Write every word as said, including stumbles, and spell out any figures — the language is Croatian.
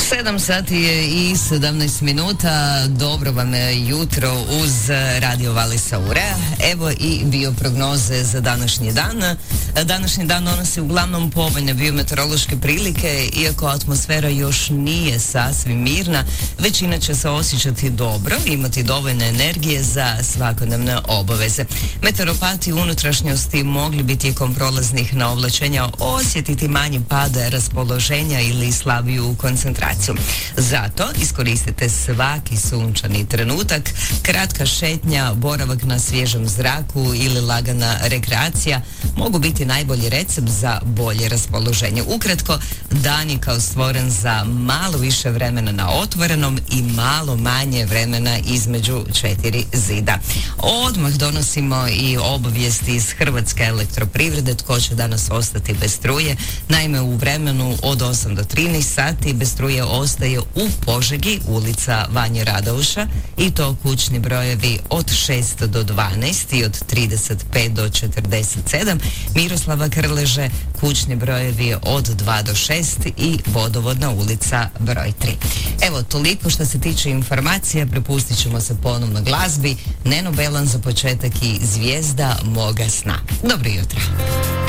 sedam sati je i sedamnaest minuta. Dobro vam je jutro uz Radio Vali Saure. Evo i bioprognoze za današnji dan. Današnji dan donosi uglavnom povoljne biometeorološke prilike, iako atmosfera još nije sasvim mirna, većina će se osjećati dobro, imati dovoljne energije za svakodnevne obaveze. Meteoropati unutrašnjosti mogli bi tijekom prolaznih naovlačenja osjetiti manji pad raspoloženja ili slabiju koncentraciju. Zato iskoristite svaki sunčani trenutak, kratka šetnja, boravak na svježem zraku ili lagana rekreacija mogu biti najbolji recept za bolje raspoloženje. Ukratko, dan je kao stvoren za malo više vremena na otvorenom i malo manje vremena između četiri zida. Odmah donosimo i obavijesti iz Hrvatske elektroprivrede tko će danas ostati bez struje. Naime, u vremenu od osam do trinaest sati bez struje ostaje u Požegi, ulica Vanje Radauša, i to kućni brojevi od šest do dvanaest i od trideset pet do četrdeset sedam, Miroslava Krleže, kućni brojevi od dva do šest i Vodovodna ulica broj tri. Evo, toliko što se tiče informacija, prepustit ćemo se ponovno glazbi. Neno Belan za početak i Zvijezda moga sna. Dobro jutro.